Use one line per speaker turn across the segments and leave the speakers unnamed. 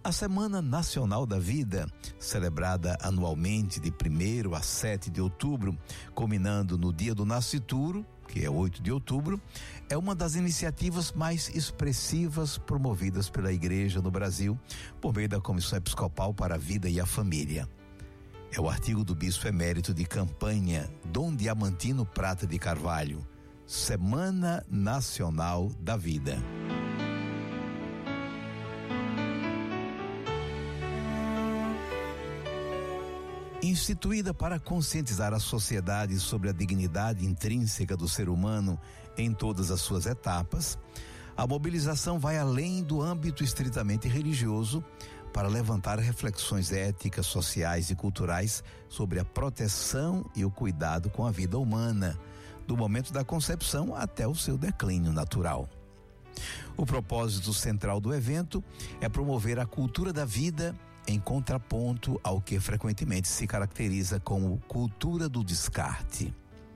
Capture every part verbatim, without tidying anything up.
A Semana Nacional da Vida, celebrada anualmente de primeiro a sete de outubro, culminando no Dia do Nascituro, que é oito de outubro, é uma das iniciativas mais expressivas promovidas pela Igreja no Brasil, por meio da Comissão Episcopal para a Vida e a Família. É o artigo do Bispo Emérito de Campanha, Dom Diamantino Prata de Carvalho, Semana Nacional da Vida. Instituída para conscientizar a sociedade sobre a dignidade intrínseca do ser humano em todas as suas etapas, a mobilização vai além do âmbito estritamente religioso para levantar reflexões éticas, sociais e culturais sobre a proteção e o cuidado com a vida humana, do momento da concepção até o seu declínio natural. O propósito central do evento é promover a cultura da vida em contraponto ao que frequentemente se caracteriza como cultura do descarte.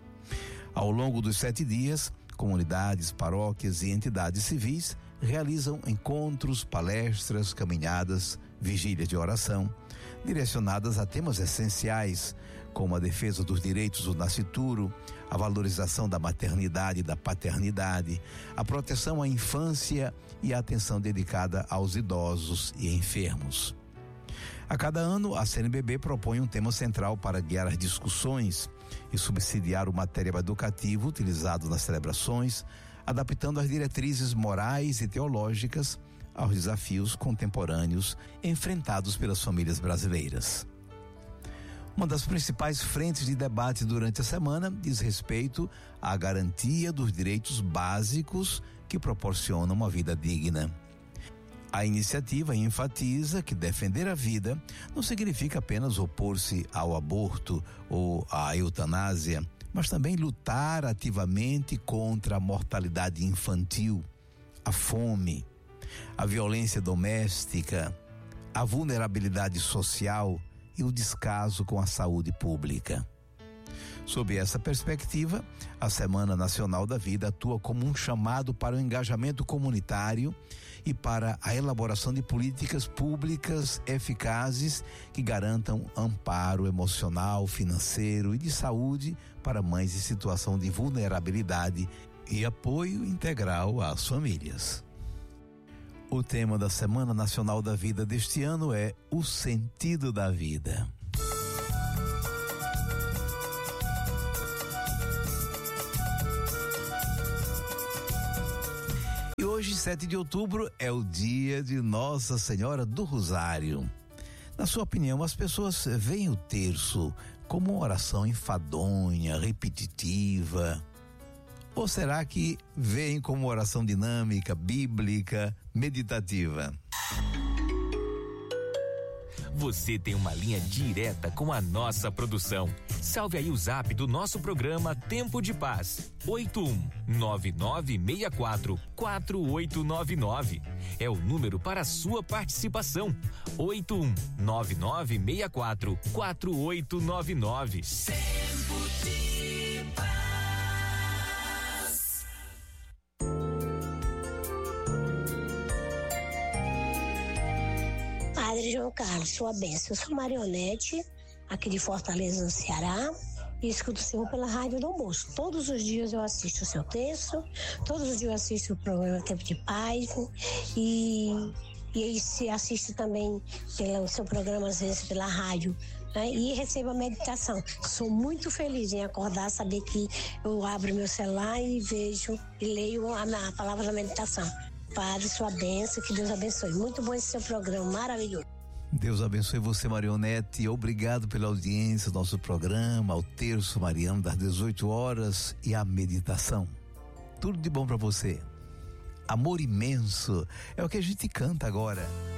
Ao longo dos sete dias, comunidades, paróquias e entidades civis realizam encontros, palestras, caminhadas, vigílias de oração, direcionadas a temas essenciais, como a defesa dos direitos do nascituro, a valorização da maternidade e da paternidade, a proteção à infância e a atenção dedicada aos idosos e enfermos. A cada ano, a C N B B propõe um tema central para guiar as discussões e subsidiar o material educativo utilizado nas celebrações, adaptando as diretrizes morais e teológicas aos desafios contemporâneos enfrentados pelas famílias brasileiras. Uma das principais frentes de debate durante a semana diz respeito à garantia dos direitos básicos que proporcionam uma vida digna. A iniciativa enfatiza que defender a vida não significa apenas opor-se ao aborto ou à eutanásia, mas também lutar ativamente contra a mortalidade infantil, a fome, a violência doméstica, a vulnerabilidade social e o descaso com a saúde pública. Sob essa perspectiva, a Semana Nacional da Vida atua como um chamado para o engajamento comunitário e para a elaboração de políticas públicas eficazes que garantam amparo emocional, financeiro e de saúde para mães em situação de vulnerabilidade e apoio integral às famílias. O tema da Semana Nacional da Vida deste ano é o sentido da vida. Hoje, sete de outubro, é o dia de Nossa Senhora do Rosário. Na sua opinião, as pessoas veem o terço como uma oração enfadonha, repetitiva? Ou será que veem como uma oração dinâmica, bíblica, meditativa?
Você tem uma linha direta com a nossa produção. Salve aí o zap do nosso programa Tempo de Paz. oito um nove nove seis quatro quatro oito nove nove. É o número para a sua participação. oito um nove nove seis quatro quatro oito nove nove. Tempo de Paz.
Padre João Carlos, sua bênção. Eu sou Marionete, aqui de Fortaleza, no Ceará, e escuto o Senhor pela Rádio do Almoço. Todos os dias eu assisto o seu texto, todos os dias eu assisto o programa Tempo de Paz, e, e se assisto também pelo seu programa, às vezes, pela rádio, né? E recebo a meditação. Sou muito feliz em acordar, saber que eu abro meu celular e vejo e leio a, a palavra da meditação. Padre, sua bênção, que Deus abençoe. Muito bom esse seu programa, maravilhoso.
Deus abençoe você, Marionete. Obrigado pela audiência do nosso programa, ao terço mariano das dezoito horas e a meditação. Tudo de bom para você. Amor imenso é o que a gente canta agora.